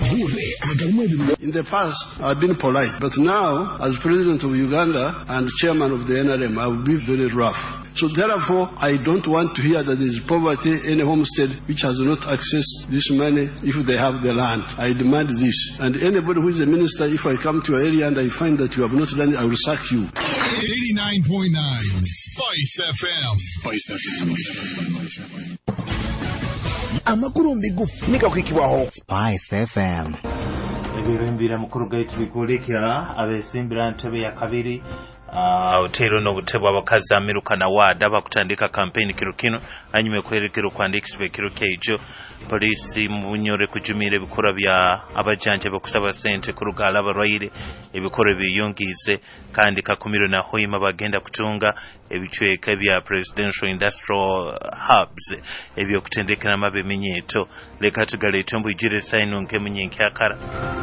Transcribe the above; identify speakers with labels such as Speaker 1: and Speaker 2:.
Speaker 1: In the past, I've been polite, but now, as president of Uganda and chairman of the NRM, I will be very rough. So therefore, I don't want to hear that there is poverty in a homestead which has not accessed this money if they have the land. I demand this. And anybody who is a minister, if I come to your area and I find that you have not done it, I will sack you.
Speaker 2: 89.9 Spice FM. Spice FM.
Speaker 3: Amakuru mbigufu nikakwikiwaho
Speaker 4: Spice FM.
Speaker 5: Ebirembera mukuru gaitu bikulekera abesimbira ntebe ya kabiri Otero n'obutebwa abakazi amirukana wada bakutandika campaign kirukino anyume kwerekero kwandikisibwe kiro kejo polisi mubunyore kujumira ebikora bya abajanje bakusaba sente ku rugala abarwaire ebikora biyongize kandi kakumiro na hoima bagenda kutunga ebicweka bya presidential industrial hubs ebyo kutendekera mabe minyeto leka tugale tombo ijire saino nke munyenke akara